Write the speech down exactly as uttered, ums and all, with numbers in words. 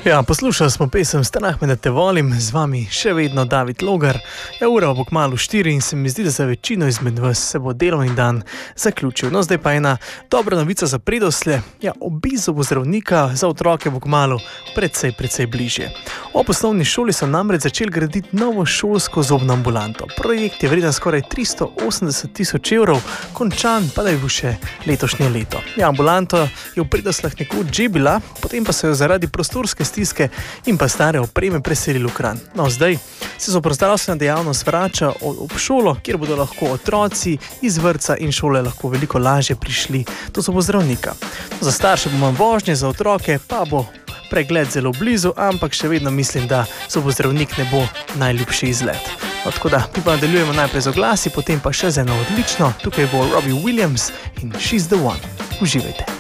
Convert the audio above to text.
Ja, poslušali smo pesem Strah me, da te volim, z vami še vedno David Logar. Ja, ura bo kmalu štiri in se mi zdi, da za večino izmed vas se bo delovni dan zaključil. No, zdaj pa ena dobra novica za predoslje. Ja, obisk zobozdravnika za otroke bo kmalu precej, precej bližje. O poslovni šoli so namreč začeli graditi novo šolsko zobno ambulanto. Projekt je vreden skoraj tristo osemdeset tisoč evrov, končan pa da je bil še letošnje leto. Ja, ambulanto je v Predosljah nekoč že bila, potem pa so jo zaradi prostorske stiske in pa stare opreme preselili v Kranj. No, zdaj se zobozdravstvena dejavnost vrača ob šolo, kjer bodo lahko otroci iz vrtca in šole lahko veliko lažje prišli do zobozdravnika. Za starše bo manj vožnje, za otroke pa bo pregled zelo blizu, ampak še vedno mislim, da zobozdravnik ne bo najljubši izlet. No, tako da mi pa nadaljujemo najprej z oglasi, potem pa še z eno odlično. Tukaj bo Robbie Williams in She's the One. Uživajte.